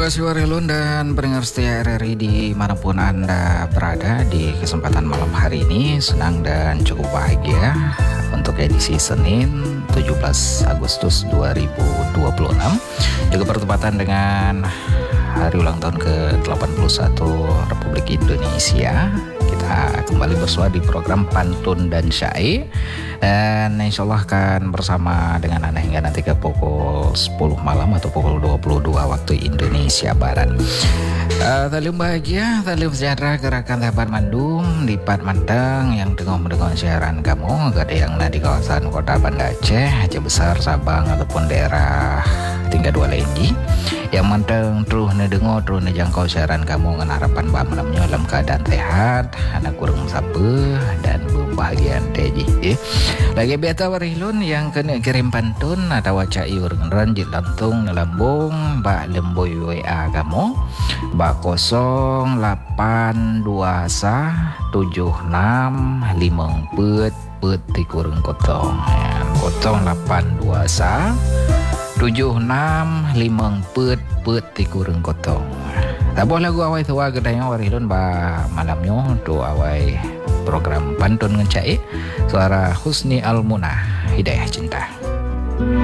kasih Warilun dan pendengar setia RRI dimanapun Anda berada. Di kesempatan malam hari ini senang dan cukup bahagia untuk edisi Senin 17 Agustus 2026, juga bertepatan dengan hari ulang tahun ke-81 Republik Indonesia. Kita kembali bersua di program Pantun dan Syair, dan insya Allah akan bersama dengan Anda hingga nanti ke pukul 10 malam atau pukul 22 waktu Indonesia Barat. Talim bahagia, talim sejahtera gerakan Tahapan Mandum di Pat Manteng yang dengar siaran kamu. Gak ada yang di kawasan kota Banda Aceh Besar, Sabang ataupun daerah tingkat 2 lainnya yang manteng terus ngedengar terus ngejangkau siaran kamu dengan harapan bahwa malamnya dalam keadaan sehat, anak kurang sapa dan berbahagian teji. Lagi biasa Warilun yang kena kirim pantun atau wacai urang ranjit lantung lambung bak lemboy WA kamu bak 0821 76 pet kurang kotong 0821 76 pet kurang kotong. Tak boleh lagu awai tua gedanya Warilun ba malamnya tu awai program pantun ngencai suara Husni Almunah Hidayah Cinta.